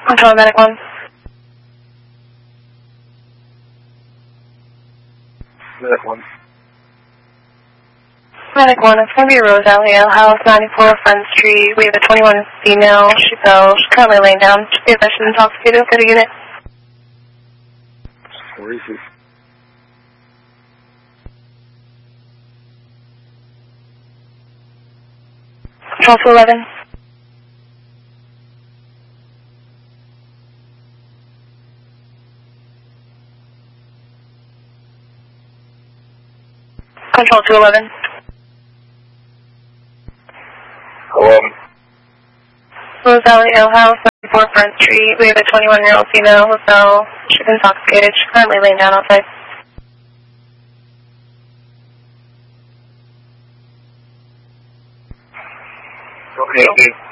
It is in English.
Control Medic 1. Medic 1. Medic 1, it's going to be Rose Alley Ale House, 94 Front Street. We have a 21 female. She fell. She's currently laying down. We have that she's intoxicated. Go to unit. Where is he? Control 211. Control 211. Hello. Rose Alley Ale House, 94 Front Street. We have a 21-year-old female who fell. She's intoxicated. She's currently laying down outside. Okay.